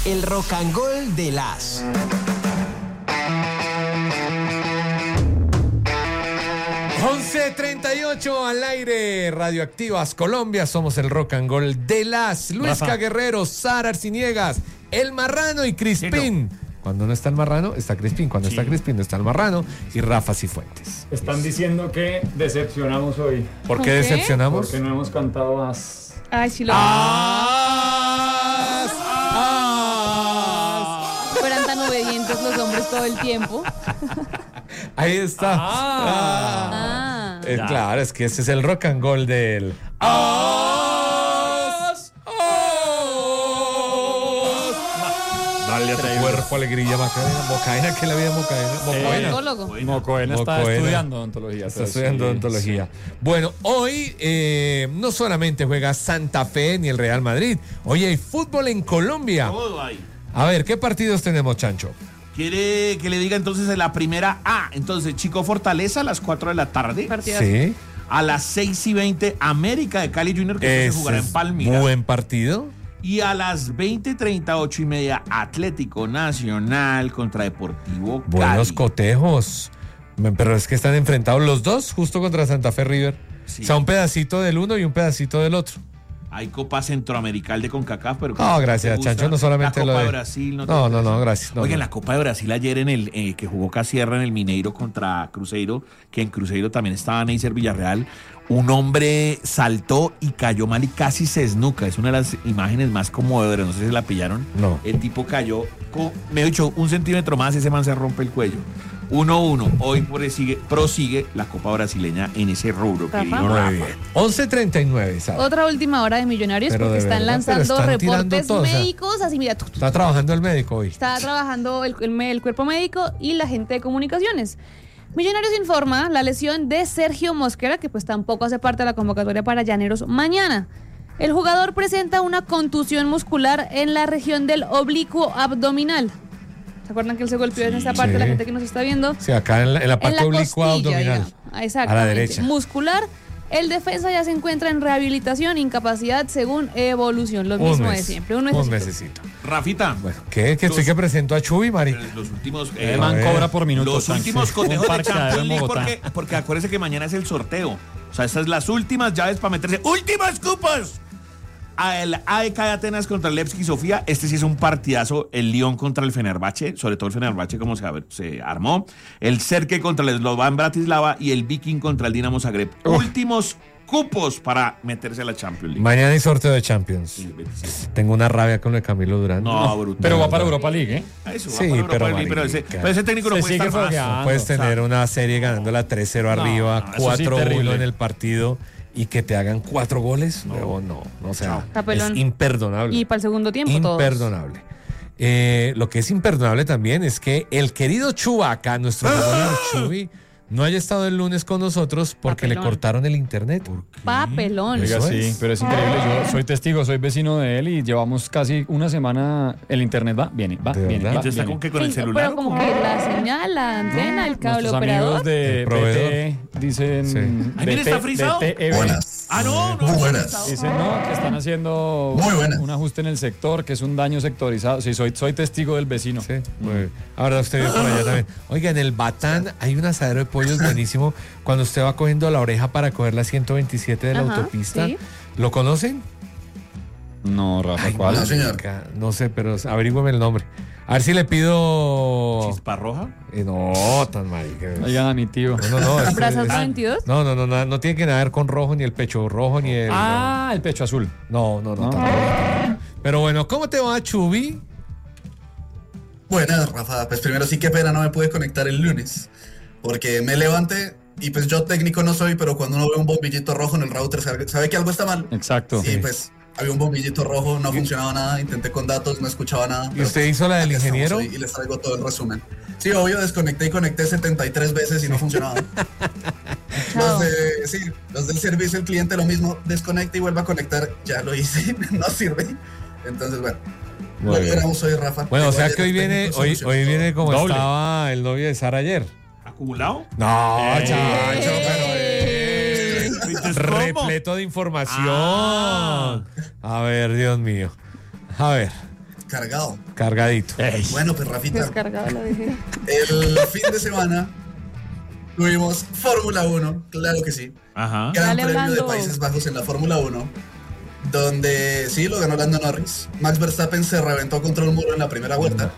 El Rock and Roll de las... 11:38 al aire, Radioactivas Colombia, somos el Rock and Roll de las Luisca Guerrero, Sara Arciniegas, El Marrano y Crispín. Cuando no está el Marrano, está Crispín. Cuando está Crispín, no está el Marrano. Y Rafa Cifuentes. Están diciendo que decepcionamos hoy. ¿Por qué decepcionamos? Porque no hemos cantado As. Ay, sí lo Fueran tan obedientes los hombres todo el tiempo. Ahí está. Claro, es que ese es el Rock and Roll del As. Dale a tu cuerpo alegría, Macarena. Mocaena, ¿qué es la vida de Mocaena? Mocoena está estudiando odontología. Está estudiando odontología. Bueno, hoy no solamente juega Santa Fe ni el Real Madrid. Hoy hay fútbol en Colombia. Todo hay. A ver, ¿qué partidos tenemos, Chancho? ¿Quiere que le diga entonces en la primera A? Entonces, Chico Fortaleza a las 4 de la tarde. Partidazo. Sí. A las 6:20, América de Cali Junior, que se jugará en Palmira. Buen partido. Y a las 20:30, 8:30, Atlético Nacional contra Deportivo Cali. Buenos cotejos. Pero es que están enfrentados los dos justo contra Santa Fe River. Sí. O sea, un pedacito del uno y un pedacito del otro. Hay Copa Centroamerical de CONCACAF, pero... No, gracias, Chancho, no solamente la lo Copa de... de Brasil. No, gracias. Oigan, la Copa de Brasil ayer en el que jugó Casierra en el Mineiro contra Cruzeiro, que en Cruzeiro también estaba Neisser Villarreal, un hombre saltó y cayó mal y casi se esnuca. Es una de las imágenes más conmovedoras, no sé si la pillaron. No. El tipo cayó, me he dicho, 1 centímetro más, ese man se rompe el cuello. 1-1. Hoy prosigue la Copa brasileña en ese rubro, querido Rafa. Muy bien. 11:39, ¿sabes? Otra última hora de Millonarios, Pero porque de están verdad, lanzando pero están tirando reportes todo, o sea, médicos, así mira, Está trabajando el médico hoy. está trabajando el cuerpo médico y la gente de comunicaciones. Millonarios informa la lesión de Sergio Mosquera, que pues tampoco hace parte de la convocatoria para Llaneros mañana. El jugador presenta una contusión muscular en la región del oblicuo abdominal. ¿Se acuerdan que él se golpeó en esta parte? Sí. La gente que nos está viendo. Sí, acá en la parte oblicua abdominal. Exacto. A la derecha. Muscular. El defensa ya se encuentra en rehabilitación, incapacidad según evolución. Lo mismo de siempre. Un mesecito. Rafita. Bueno, ¿qué? ¿Que estoy que presento a Chuy, Mari? Los últimos... El man cobra por minuto. Los últimos cotejos de parqueadero en Champions Bogotá. League, porque acuérdense que mañana es el sorteo. O sea, estas son las últimas llaves para meterse. ¡Últimos cupos! El AEK de Atenas contra el Levski Sofía. Este sí es un partidazo. El Lyon contra el Fenerbahce, sobre todo el Fenerbahce como se armó. El Cerke contra el Slovan Bratislava y el Viking contra el Dinamo Zagreb. Últimos cupos para meterse a la Champions League. Mañana hay sorteo de Champions. Sí, 27. Tengo una rabia con el Camilo Durán. No, brutal. Pero va para Europa League, ¿eh? Eso, va Sí, para Europa pero League, pero marica. ese técnico no Se puede sigue estar más. fogueando. No puedes o sea, tener una serie ganándola 3-0 arriba, no, eso sí, 4-1 terrible. en el partido y que te hagan 4 goles. No, o sea, Capelón. es imperdonable. Y para el segundo tiempo todos. Imperdonable. Lo que es imperdonable también es que el querido Chubaca, nuestro compañero Chubi, no haya estado el lunes con nosotros porque Papelón. le cortaron el internet. Papelón. Oiga, Eso sí, es. pero es increíble. Yo soy testigo, soy vecino de él y llevamos casi una semana. El internet va, viene, va, ¿De viene, verdad? va, ¿Entonces está viene. con qué? ¿Con el Sí, celular? pero como que la señal, la antena, el cable Nuestros operador. amigos de El proveedor. BT dicen... Sí. Ay, mira, está frisado. Buenas. Ah, no. Muy buenas. Dicen, no, que están haciendo Muy buenas. un ajuste en el sector, que es un daño sectorizado. Sí, soy testigo del vecino. Sí, muy bien. Ahora usted vive por allá también. Oiga, en el Batán hay un asadero de pollos buenísimo cuando usted va cogiendo la oreja para coger la 127 de la Ajá, autopista. sí. ¿Lo conocen? No, Rafa, Ay, ¿cuál? no, señor. marica, no sé, pero averígüeme el nombre. A ver si le pido... ¿Chispa roja? No, tan marica. Oigan a mi tío. No. ¿Brazos 22? No tiene que nada que ver con rojo, ni el pecho rojo, ni el... Ah, el pecho azul. No, tampoco. Pero bueno, ¿cómo te va, Chubi? Buenas, Rafa. Pues primero sí, qué pena no me pude conectar el lunes. Porque me levanté y pues yo técnico no soy, pero cuando uno ve un bombillito rojo en el router sabe que algo está mal. Exacto. Sí, pues había un bombillito rojo, no funcionaba nada, intenté con datos, no escuchaba nada. ¿Y pero usted hizo la del acá estamos ingeniero? hoy y les traigo todo el resumen. Sí, obvio, desconecté y conecté 73 veces y no funcionaba. Los del servicio al cliente lo mismo, desconecta y vuelve a conectar, ya lo hice, no sirve. Entonces, bueno, Muy lo bien. logramos hoy, Rafa. Bueno, o sea Igual que hoy el viene, técnico hoy solucionó viene como Doble. estaba el novio de Sara ayer. ¿Acumulado? No, Chancho, Entonces, pero ¿cómo? repleto de información. Ah. A ver, Dios mío. A ver. cargado. Cargadito. Bueno, pues Rafita, Descargado lo dije. el fin de semana tuvimos Fórmula 1, claro que sí. Ajá. Gran Dale, Premio de Orlando. Países Bajos en la Fórmula 1, donde sí lo ganó Lando Norris. Max Verstappen se reventó contra un muro en la primera vuelta.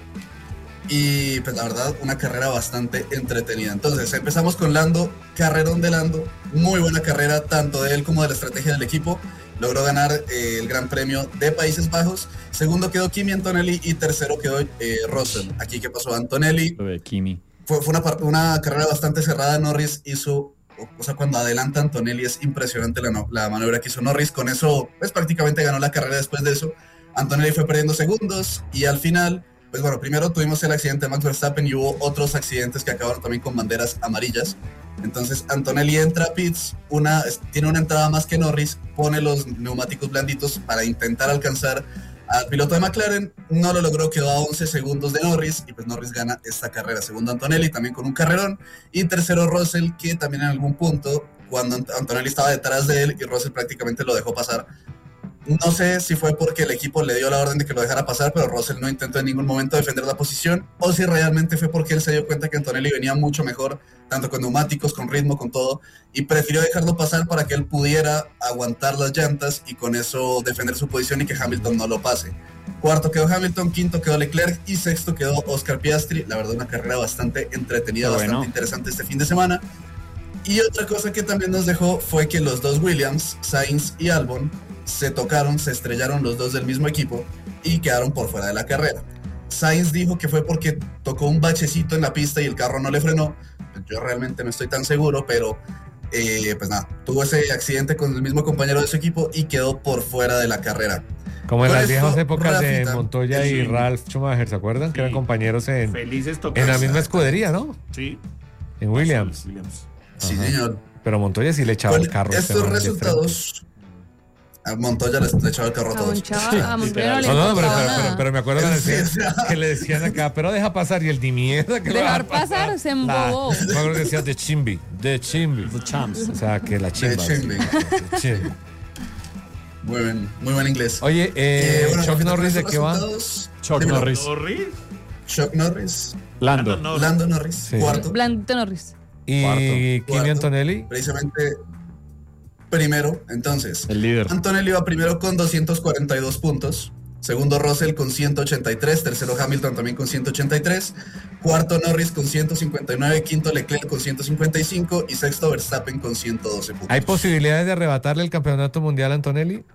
Y pues la verdad, una carrera bastante entretenida. Entonces, empezamos con Lando, carrerón de Lando, muy buena carrera, tanto de él como de la estrategia del equipo. Logró ganar el Gran Premio de Países Bajos. Segundo quedó Kimi Antonelli y tercero quedó Russell. Aquí, ¿qué pasó? Antonelli Lo de Kimi. fue una carrera bastante cerrada. Norris hizo, o sea, cuando adelanta Antonelli es impresionante la maniobra que hizo Norris. Con eso, pues prácticamente ganó la carrera después de eso. Antonelli fue perdiendo segundos y al final, pues bueno, primero tuvimos el accidente de Max Verstappen y hubo otros accidentes que acabaron también con banderas amarillas. Entonces Antonelli entra a pits, tiene una entrada más que Norris, pone los neumáticos blanditos para intentar alcanzar al piloto de McLaren, no lo logró, quedó a 11 segundos de Norris y pues Norris gana esta carrera. Segundo Antonelli, también con un carrerón, y tercero Russell, que también en algún punto, cuando Antonelli estaba detrás de él y Russell prácticamente lo dejó pasar. No sé si fue porque el equipo le dio la orden de que lo dejara pasar, pero Russell no intentó en ningún momento defender la posición, o si realmente fue porque él se dio cuenta que Antonelli venía mucho mejor, tanto con neumáticos, con ritmo, con todo, y prefirió dejarlo pasar para que él pudiera aguantar las llantas y con eso defender su posición y que Hamilton no lo pase. Cuarto quedó Hamilton, quinto quedó Leclerc y sexto quedó Oscar Piastri. La verdad, una carrera bastante entretenida, bastante interesante este fin de semana. Y otra cosa que también nos dejó fue que los dos Williams, Sainz y Albon, se tocaron, se estrellaron los dos del mismo equipo y quedaron por fuera de la carrera. Sainz dijo que fue porque tocó un bachecito en la pista y el carro no le frenó. Yo realmente no estoy tan seguro, pero pues nada, tuvo ese accidente con el mismo compañero de su equipo y quedó por fuera de la carrera. Como en Con las esto, viejas épocas de Rafita, Montoya y sí. Ralph Schumacher, ¿se acuerdan? Que eran Sí. compañeros en Felices la tocados. misma escudería, ¿no? Sí. En Williams. Sí, Ajá. señor. Pero Montoya sí le echaba Con el carro. a este estos man de frente. resultados, a Montoya le echaba el carro a A todos. Montoya no le No, pero, importaba nada. pero me acuerdo que le Sí, decían, sí. que le decían acá, pero deja pasar, y el ni mierda que lo Dejar deja pasar, se embobó. Me acuerdo que decía de chimbi. The Champs. O sea, que la chimba. chimbi. De chimbi. Muy buen inglés. Oye, Bueno, Chuck con Norris, ¿de estos qué va? resultados, Chuck dímelo. Norris. Norris. Chuck Norris, Lando. No. Lando Norris, Sí. cuarto, Blandito Norris. Y Kimi Cuarto. Antonelli. precisamente primero. Entonces, El líder. Antonelli va primero con 242 puntos. Segundo Russell con 183, tercero Hamilton también con 183, cuarto Norris con 159, quinto Leclerc con 155 y sexto Verstappen con 112 puntos. ¿Hay posibilidades de arrebatarle el campeonato mundial a Antonelli?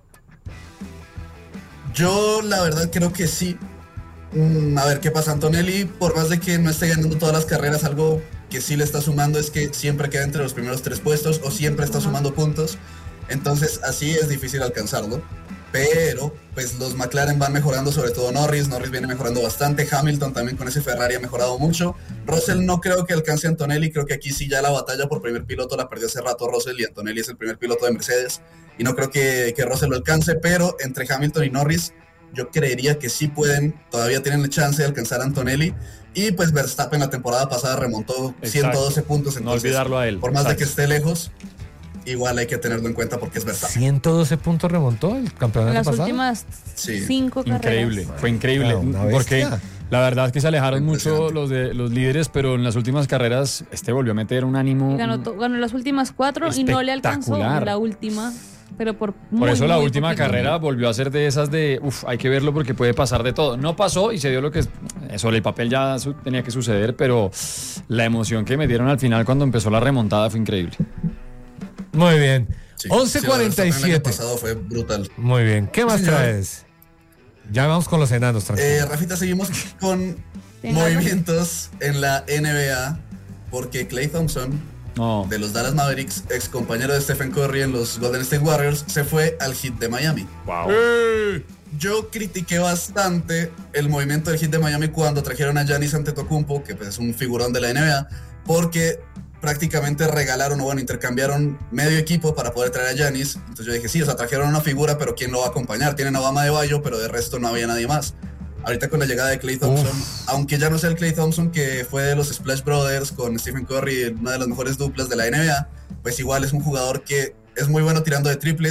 Yo la verdad creo que sí. A ver qué pasa. Antonelli, por más de que no esté ganando todas las carreras, algo que sí le está sumando es que siempre queda entre los primeros 3 puestos o siempre está sumando puntos. Entonces así es difícil alcanzarlo. Pero pues los McLaren van mejorando, sobre todo Norris viene mejorando bastante, Hamilton también con ese Ferrari ha mejorado mucho. Russell no creo que alcance a Antonelli, creo que aquí sí ya la batalla por primer piloto la perdió hace rato Russell y Antonelli es el primer piloto de Mercedes y no creo que Russell lo alcance, pero entre Hamilton y Norris yo creería que sí todavía tienen la chance de alcanzar a Antonelli. Y pues Verstappen la temporada pasada remontó 112 puntos, No entonces olvidarlo a él. por más de que Exacto. esté lejos, igual hay que tenerlo en cuenta porque es Verstappen. 112 puntos remontó el campeonato Las pasado. últimas Sí. 5 carreras. Increíble, fue increíble. Una Porque bestia. la verdad es que se alejaron mucho Impresionante. los líderes, pero en las últimas carreras volvió a meter un ánimo. Ganó las últimas 4 y no le alcanzó Espectacular. la última, pero por Por eso la muy última poquito. carrera volvió a ser de esas de, hay que verlo porque puede pasar de todo. No pasó y se dio lo que sobre el papel ya tenía que suceder, pero la emoción que me dieron al final cuando empezó la remontada fue increíble. Muy bien. Sí. Sí, la Verstappen el año 11:47. pasado fue brutal. Muy bien. ¿Qué más señor. traes? Ya vamos con los enanos, tranquilo. Rafita, seguimos con Venga, movimientos en la NBA porque Klay Thompson, No, de los Dallas Mavericks, ex compañero de Stephen Curry en los Golden State Warriors, se fue al Heat de Miami. wow. Yo critiqué bastante el movimiento del Heat de Miami cuando trajeron a Giannis Antetokounmpo, que pues es un figurón de la NBA, porque prácticamente regalaron o bueno, intercambiaron medio equipo para poder traer a Giannis. Entonces yo dije, sí, o sea, trajeron una figura, pero ¿quién lo va a acompañar? Tienen a Bam Adebayo, pero de resto no había nadie más. Ahorita con la llegada de Klay Thompson, aunque ya no sea el Klay Thompson que fue de los Splash Brothers con Stephen Curry, una de las mejores duplas de la NBA, pues igual es un jugador que es muy bueno tirando de triples,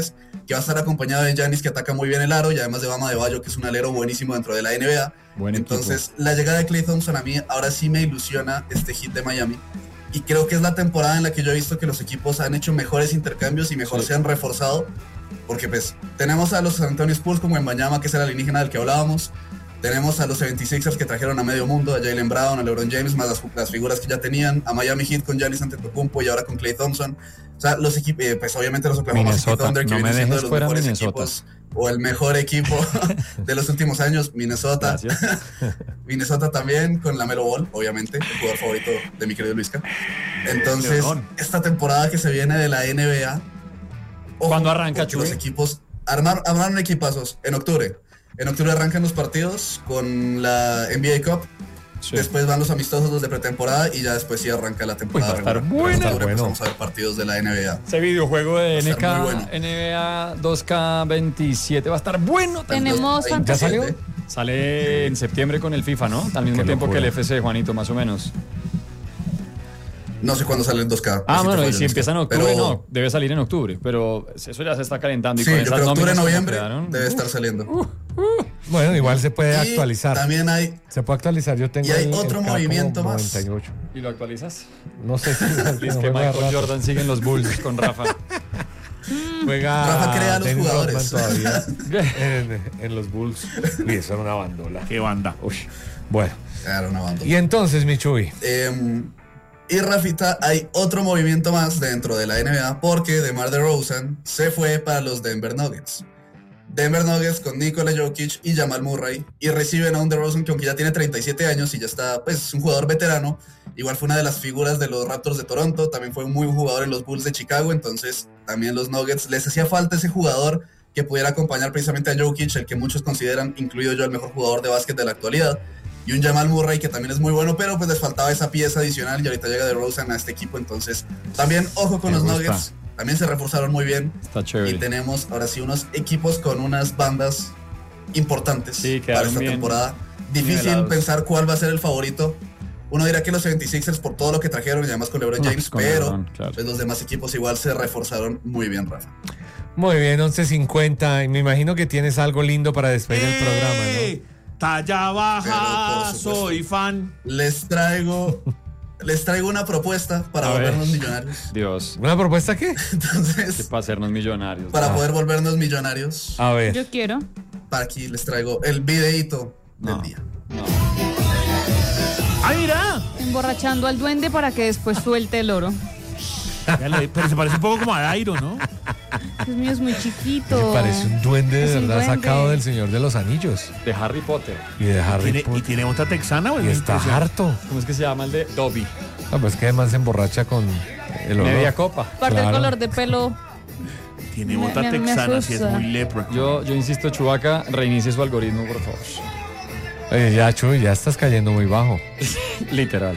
que va a estar acompañado de Giannis, que ataca muy bien el aro, y además de Bam Adebayo, que es un alero buenísimo dentro de la NBA. Buen Entonces, la llegada de Klay Thompson a mí ahora sí me ilusiona este Heat de Miami. Y creo que es la temporada en la que yo he visto que los equipos han hecho mejores intercambios y mejor se han reforzado. Porque pues tenemos a los San Antonio Spurs como en Wembanyama, que es el alienígena del que hablábamos. Tenemos a los 76ers que trajeron a medio mundo, a Jaylen Brown, a LeBron James, más las figuras que ya tenían, a Miami Heat con Giannis Antetokounmpo y ahora con Klay Thompson. O sea, los equipos, pues obviamente los Oklahoma City Thunder, que vienen siendo de los mejores equipos, o el mejor equipo de los últimos años, Minnesota. Minnesota también, con LaMelo Ball, obviamente, el jugador favorito de mi querido Luisca. Entonces, esta temporada que se viene de la NBA, ¿cuándo arranca, Chuy? Los equipos armaron equipazos en octubre. En octubre arrancan los partidos con la NBA Cup. Sí. Después van los amistosos, los de pretemporada, y ya después sí arranca la temporada. Va a estar buena. Vamos a ver partidos de la NBA. Ese videojuego de NBA 2K27 va a estar bueno. Tenemos ¿Ya salió? Sale en septiembre con el FIFA, ¿no? Al mismo tiempo que el FC, Juanito, más o menos. No sé cuándo sale el 2K. Bueno, y si empieza en octubre, no, debe salir en octubre, pero eso ya se está calentando. Y sí, con yo esas creo octubre, noviembre quedaron, debe estar saliendo. Bueno, igual se puede actualizar. También se puede actualizar. Yo tengo y hay otro movimiento más. 98. ¿Y lo actualizas? No sé si es que Michael Jordan sigue en los Bulls con Rafa. Rafa crea a los jugadores todavía en los Bulls. Uy, eso era una bandola. Qué banda. Uy, bueno. Era una bandola. Y entonces, mi Chuy. Y Rafita, hay otro movimiento más dentro de la NBA, porque DeMar DeRozan se fue para los Denver Nuggets. Denver Nuggets con Nikola Jokic y Jamal Murray, y reciben a un DeRozan que aunque ya tiene 37 años y ya está, pues es un jugador veterano, igual fue una de las figuras de los Raptors de Toronto, también fue un muy buen jugador en los Bulls de Chicago, entonces también los Nuggets les hacía falta ese jugador que pudiera acompañar precisamente a Jokic, el que muchos consideran, incluido yo, el mejor jugador de básquet de la actualidad. Y un Jamal Murray que también es muy bueno, pero pues les faltaba esa pieza adicional y ahorita llega DeRozan a este equipo, entonces también ojo con los Nuggets, también se reforzaron muy bien. Está chévere. Y tenemos ahora sí unos equipos con unas bandas importantes para esta temporada. Difícil pensar cuál va a ser el favorito. Uno dirá que los 76ers por todo lo que trajeron y además con LeBron James, pero pues los demás equipos igual se reforzaron muy bien, Rafa. Muy bien, 11:50, y me imagino que tienes algo lindo para despedir el programa, ¿no? Talla baja, soy fan. Les traigo una propuesta para volvernos millonarios. Dios. ¿Una propuesta qué? Entonces, para hacernos millonarios. Para poder volvernos millonarios. A ver. Yo quiero. Para aquí les traigo el videíto del día. ¡Ah, mira! Emborrachando al duende para que después suelte el oro. Pero se parece un poco como a Dairo, ¿no? Dios mío, es muy chiquito. Me parece un duende de verdad duende sacado del Señor de los Anillos. De Harry Potter. Y de Harry Potter. ¿Y tiene otra texana? Y está harto. ¿Cómo es que se llama el de Dobby? Pues que además se emborracha con el olor. Media copa. Aparte el color de pelo. Tiene otra texana, si es muy lepra. Yo insisto, Chewbacca, reinicie su algoritmo, por favor. Oye, ya, Chuy, ya estás cayendo muy bajo. Literal.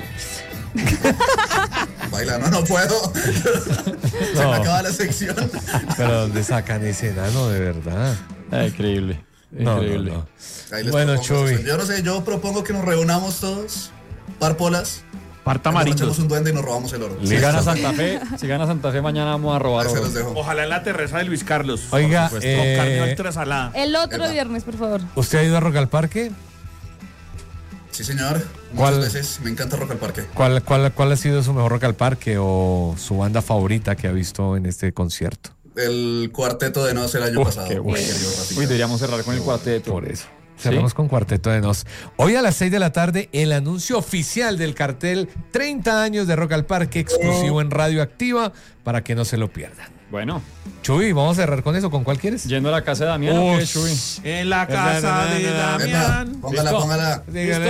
Baila, no puedo. Se me acaba la sección. Pero ¿dónde sacan ese enano, de verdad? Increíble. Increíble. No. Bueno, Chuy. Yo no sé, yo propongo que nos reunamos todos, par polas, Partamarillos. un duende y nos robamos el oro. Si gana Santa Fe, mañana vamos a robar oro. Ojalá en la terraza de Luis Carlos. Oiga, con carne ultra salada. El otro viernes, por favor. ¿Usted ha ido a Rock al Parque? Sí, señor. Muchas veces. Me encanta Rock al Parque. ¿Cuál ha sido su mejor Rock al Parque o su banda favorita que ha visto en este concierto? El Cuarteto de Nos el año pasado. Uy, deberíamos cerrar con el cuarteto. Por eso. Cerramos con Cuarteto de Nos. Hoy a las 6 de la tarde, el anuncio oficial del cartel 30 años de Rock al Parque, exclusivo en Radioactiva, para que no se lo pierdan. Bueno. Chuy, vamos a cerrar con eso. ¿Con cuál quieres? Yendo a la casa de Damián. ¿O qué, Chuy? En la casa de Damián. Póngala.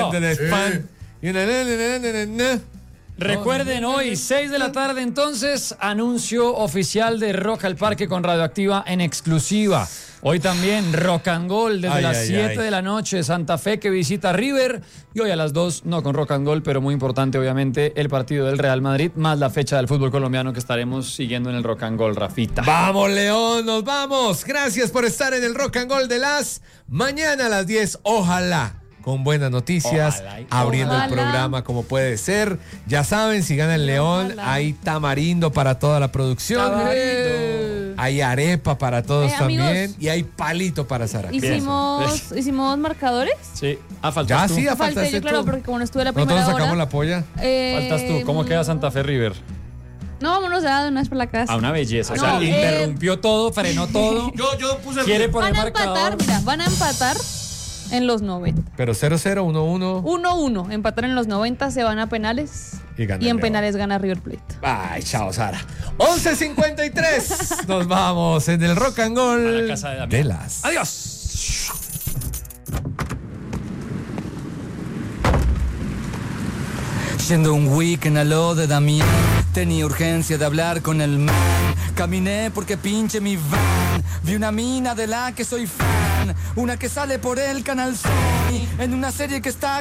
Recuerden, hoy, 6 de la tarde, entonces, anuncio oficial de Rock al Parque con Radioactiva en exclusiva. Hoy también Rock and Gold desde las 7 de la noche, Santa Fe que visita River. Y hoy a las 2, no con Rock and Gold, pero muy importante, obviamente, el partido del Real Madrid, más la fecha del fútbol colombiano que estaremos siguiendo en el Rock and Gold, Rafita. ¡Vamos, León! ¡Nos vamos! Gracias por estar en el Rock and Gold de las mañana a las 10. Ojalá con buenas noticias, abriendo el programa como puede ser. Ya saben, si gana el León, hay tamarindo para toda la producción. Hay arepa para todos Amigos. también. Y hay palito para Sara. ¿Hicimos marcadores? Sí. Ya Faltas tú. sí, Falté faltaste yo, claro, tú. porque como no estuve la primera Nosotros hora. sacamos la polla. Faltas tú. ¿Cómo queda Santa Fe River? No, vámonos ya de una vez por la casa. A una belleza. O No, sea, interrumpió todo, frenó todo. Yo puse Quiere el... poner Van a empatar, marcador. mira, van a empatar en los 90. Pero 0-0, 1-1. 1-1, empatar en los 90, se van a penales. Y gana Y en León. penales gana River Plate. Ay, chao, Sara. 11:53. Nos vamos en el Rock and A Roll la casa de Damián. de las. Adiós. Yendo un weekend a lo de Damián, tenía urgencia de hablar con el man. Caminé porque pinche mi van. Vi una mina de la que soy fan, una que sale por el canal Sony, en una serie que está